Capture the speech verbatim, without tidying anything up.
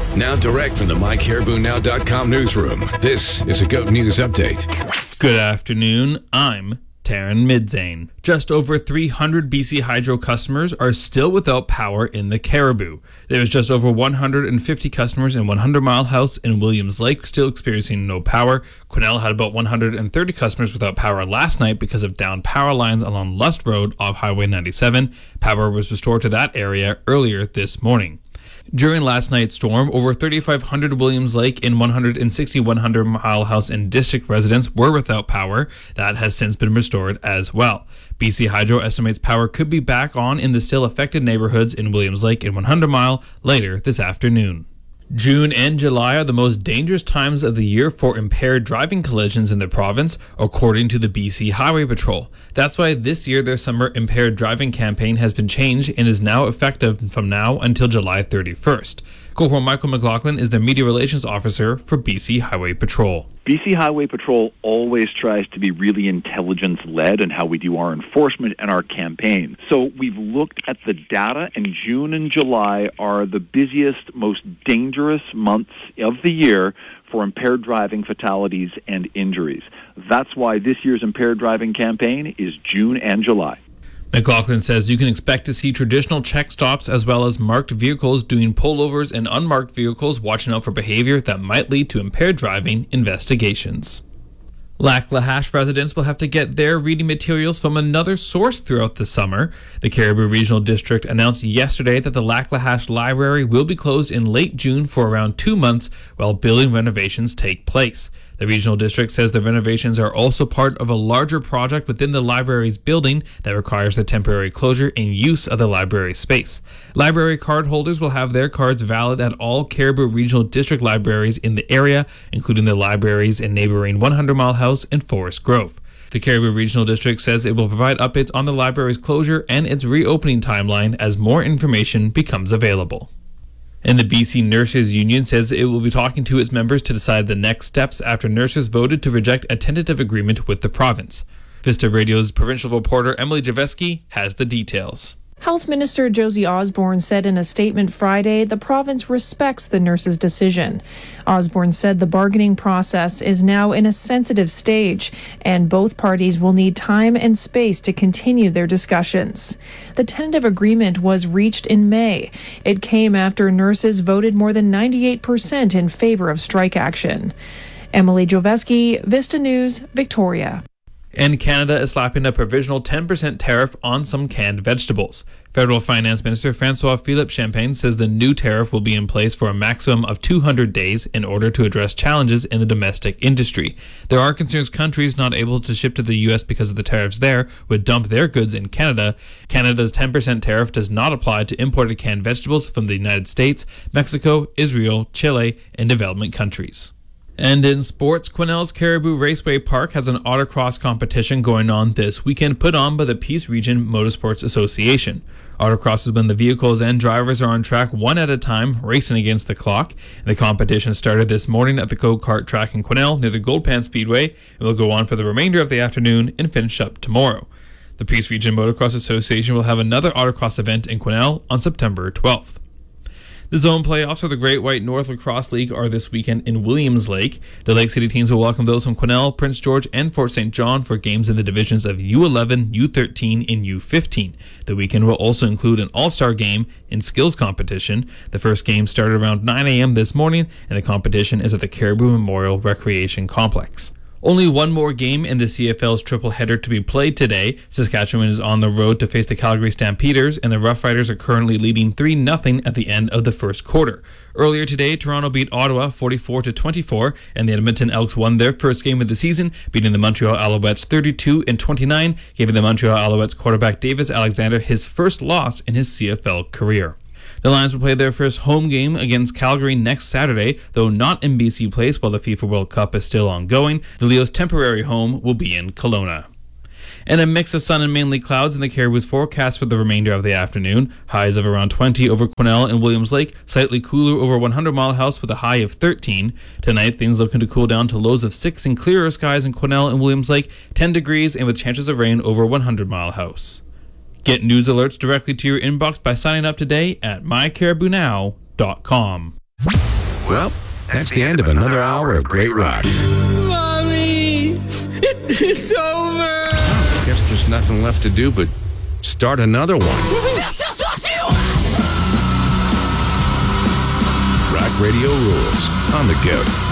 Now direct from the my caribou now dot com newsroom, this is a Goat News Update. Good afternoon, I'm Taryn Midzane. Just over three hundred B C Hydro customers are still without power in the Caribou. There was just over one hundred fifty customers in one hundred Mile House in Williams Lake still experiencing no power. Quesnel had about one hundred thirty customers without power last night because of downed power lines along Lust Road off Highway ninety-seven. Power was restored to that area earlier this morning. During last night's storm, over thirty-five hundred Williams Lake and one hundred sixty one hundred Mile House and District residents were without power. That has since been restored as well. B C Hydro estimates power could be back on in the still affected neighborhoods in Williams Lake and one hundred Mile later this afternoon. June and July are the most dangerous times of the year for impaired driving collisions in the province, according to the B C Highway Patrol. That's why this year their summer impaired driving campaign has been changed and is now effective from now until July thirty-first. Cohort Michael McLaughlin is the Media Relations Officer for B C Highway Patrol. B C Highway Patrol always tries to be really intelligence-led in how we do our enforcement and our campaign. So we've looked at the data, and June and July are the busiest, most dangerous months of the year for impaired driving fatalities and injuries. That's why this year's impaired driving campaign is June and July. McLaughlin says you can expect to see traditional check stops as well as marked vehicles doing pullovers and unmarked vehicles watching out for behavior that might lead to impaired driving investigations. Lac-La-Hache residents will have to get their reading materials from another source throughout the summer. The Caribou Regional District announced yesterday that the Lac-La-Hache Library will be closed in late June for around two months while building renovations take place. The Regional District says the renovations are also part of a larger project within the library's building that requires the temporary closure and use of the library space. Library card holders will have their cards valid at all Caribou Regional District libraries in the area, including the libraries in neighboring one hundred Mile House and Forest Grove. The Caribou Regional District says it will provide updates on the library's closure and its reopening timeline as more information becomes available. And the B C Nurses Union says it will be talking to its members to decide the next steps after nurses voted to reject a tentative agreement with the province. Vista Radio's provincial reporter Emily Javeski has the details. Health Minister Josie Osborne said in a statement Friday the province respects the nurses' decision. Osborne said the bargaining process is now in a sensitive stage and both parties will need time and space to continue their discussions. The tentative agreement was reached in May. It came after nurses voted more than ninety-eight percent in favor of strike action. Emily Javeski, Vista News, Victoria. And Canada is slapping a provisional ten percent tariff on some canned vegetables. Federal Finance Minister François-Philippe Champagne says the new tariff will be in place for a maximum of two hundred days in order to address challenges in the domestic industry. There are concerns countries not able to ship to the U S because of the tariffs there would dump their goods in Canada. Canada's ten percent tariff does not apply to imported canned vegetables from the United States, Mexico, Israel, Chile, and development countries. And in sports, Quesnel's Caribou Raceway Park has an autocross competition going on this weekend put on by the Peace Region Motorsports Association. Autocross is when the vehicles and drivers are on track one at a time, racing against the clock. The competition started this morning at the go-kart track in Quesnel near the Gold Pan Speedway and will go on for the remainder of the afternoon and finish up tomorrow. The Peace Region Motocross Association will have another autocross event in Quesnel on September twelfth. The zone playoffs for the Great White North Lacrosse League are this weekend in Williams Lake. The Lake City teams will welcome those from Quesnel, Prince George, and Fort Saint John for games in the divisions of U eleven, U thirteen, and U fifteen. The weekend will also include an all-star game and skills competition. The first game started around nine a.m. this morning, and the competition is at the Caribou Memorial Recreation Complex. Only one more game in the C F L's triple header to be played today. Saskatchewan is on the road to face the Calgary Stampeders, and the Rough Riders are currently leading three nothing at the end of the first quarter. Earlier today, Toronto beat Ottawa forty-four to twenty-four, and the Edmonton Elks won their first game of the season, beating the Montreal Alouettes thirty-two to twenty-nine, giving the Montreal Alouettes quarterback Davis Alexander his first loss in his C F L career. The Lions will play their first home game against Calgary next Saturday, though not in B C Place while the FIFA World Cup is still ongoing. The Leos' temporary home will be in Kelowna. And a mix of sun and mainly clouds in the Caribou's forecast for the remainder of the afternoon. Highs of around twenty over Quesnel and Williams Lake, slightly cooler over one hundred Mile House with a high of thirteen. Tonight, things looking to cool down to lows of six and clearer skies in Quesnel and Williams Lake, ten degrees, and with chances of rain over one hundred Mile House. Get news alerts directly to your inbox by signing up today at my caribou now dot com. Well, that's the end of another hour of great rock. Mommy, it's, it's over. Guess there's nothing left to do but start another one. This is what you want. Rock Radio rules on the go.